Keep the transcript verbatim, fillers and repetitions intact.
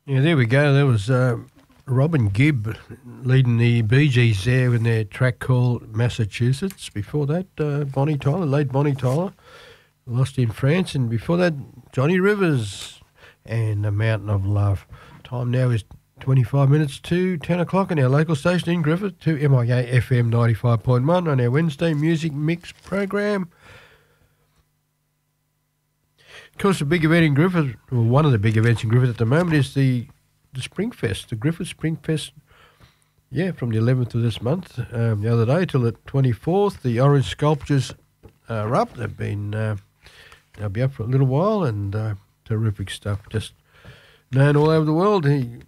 Yeah, there we go. There was uh, Robin Gibb leading the Bee Gees there in their track called Massachusetts. Before that, uh, Bonnie Tyler, late Bonnie Tyler, Lost in France. And before that, Johnny Rivers and The Mountain of Love. Time now is twenty-five minutes to ten o'clock on our local station in Griffith to M I A F M ninety-five point one on our Wednesday Music Mix program. Of course, the big event in Griffith, well, one of the big events in Griffith at the moment is the, the Springfest, the Griffith Springfest, yeah, from the eleventh of this month, um, the other day till the twenty-fourth. The orange sculptures are up. They've been, uh, they'll be up for a little while, and uh, terrific stuff, just known all over the world. He,